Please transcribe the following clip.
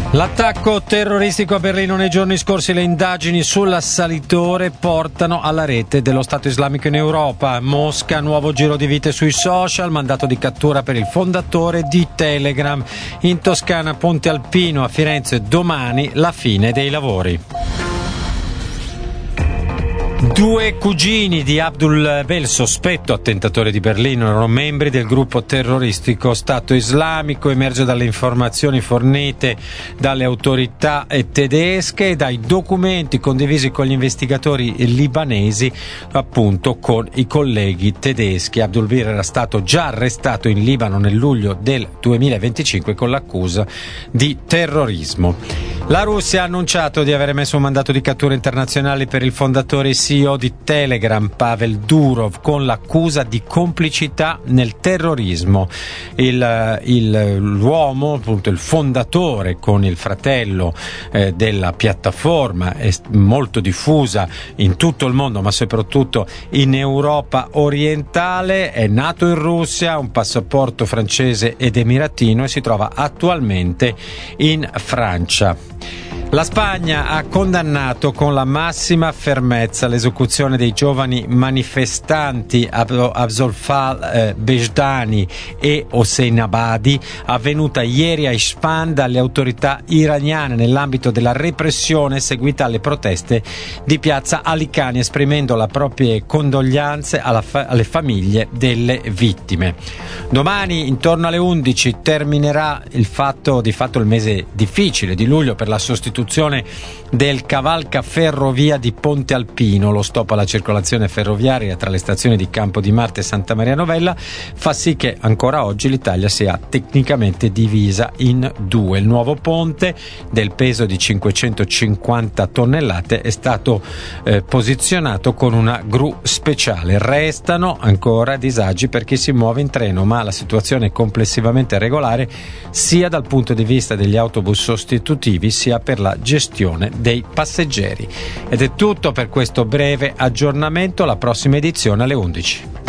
L'attacco terroristico a Berlino nei giorni scorsi, le indagini sull'assalitore portano alla rete dello Stato islamico in Europa. Mosca, nuovo giro di vite sui social, mandato di cattura per il fondatore di Telegram. In Toscana, Ponte Alpino, a Firenze domani la fine dei lavori. Due cugini di Abdul Bel, sospetto attentatore di Berlino, erano membri del gruppo terroristico Stato Islamico. Emerge dalle informazioni fornite dalle autorità tedesche e dai documenti condivisi con gli investigatori libanesi, appunto con i colleghi tedeschi. Abdul Bir era stato già arrestato in Libano nel luglio del 2025 con l'accusa di terrorismo. La Russia ha annunciato di aver emesso un mandato di cattura internazionale per il fondatore e CEO di Telegram, Pavel Durov, con l'accusa di complicità nel terrorismo. L'uomo, appunto il fondatore, con il fratello della piattaforma, è molto diffusa in tutto il mondo, ma soprattutto in Europa orientale, è nato in Russia, ha un passaporto francese ed emiratino e si trova attualmente in Francia. La Spagna ha condannato con la massima fermezza l'esecuzione dei giovani manifestanti Afzolfal Bejdani e Hossein Abadi, avvenuta ieri a Isfahan dalle autorità iraniane nell'ambito della repressione seguita alle proteste di piazza Alicani, esprimendo le proprie condoglianze alle famiglie delle vittime. Domani, intorno alle 11, terminerà di fatto il mese difficile di luglio per la sostituzione del cavalcaferrovia di Ponte Alpino. Lo stop alla circolazione ferroviaria tra le stazioni di Campo di Marte e Santa Maria Novella fa sì che ancora oggi l'Italia sia tecnicamente divisa in due. Il nuovo ponte, del peso di 550 tonnellate, è stato posizionato con una gru speciale. Restano ancora disagi per chi si muove in treno, ma la situazione è complessivamente regolare sia dal punto di vista degli autobus sostitutivi sia per la gestione dei passeggeri. Ed è tutto per questo breve aggiornamento, la prossima edizione alle 11.